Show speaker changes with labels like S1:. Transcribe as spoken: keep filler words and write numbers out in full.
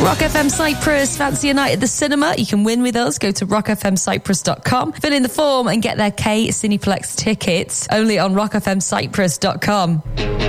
S1: Rock F M Cyprus, fancy a night at the cinema? You can win with us. Go to rock f m cyprus dot com, fill in the form and get their K Cineplex tickets only on rock f m cyprus dot com.